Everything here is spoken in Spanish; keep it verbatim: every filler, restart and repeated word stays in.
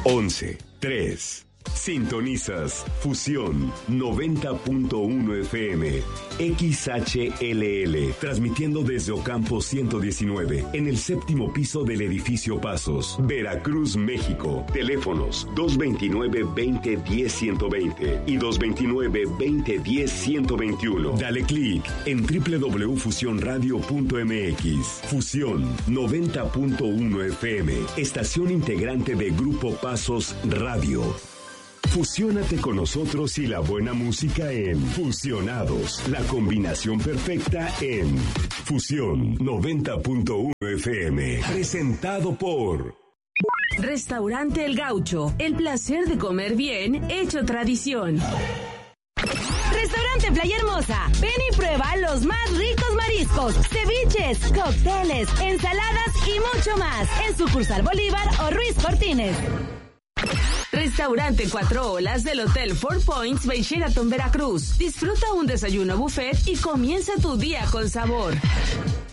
once, tres. Sintonizas Fusión noventa punto uno F M, X H L L, transmitiendo desde Ocampo ciento diecinueve, en el séptimo piso del edificio Pasos, Veracruz, México. Teléfonos dos veintinueve, veinte, diez, ciento veinte y dos veintinueve, veinte, diez, ciento veintiuno. Dale clic en doble u doble u doble u punto fusión radio punto m x. Fusión noventa punto uno F M, estación integrante de Grupo Pasos Radio. Fusiónate con nosotros y la buena música en Fusionados, la combinación perfecta en Fusión noventa punto uno F M, presentado por Restaurante El Gaucho, el placer de comer bien, hecho tradición. Restaurante Playa Hermosa, ven y prueba los más ricos mariscos, ceviches, cócteles, ensaladas y mucho más, en sucursal Bolívar o Ruiz Cortines. Restaurante Cuatro Olas del Hotel Four Points by Sheraton Veracruz. Disfruta un desayuno buffet y comienza tu día con sabor.